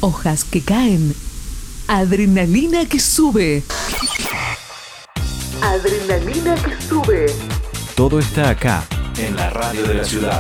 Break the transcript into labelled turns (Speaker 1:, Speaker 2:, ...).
Speaker 1: Hojas que caen. Adrenalina que sube. Adrenalina que sube.
Speaker 2: Todo está acá, en la radio de la ciudad.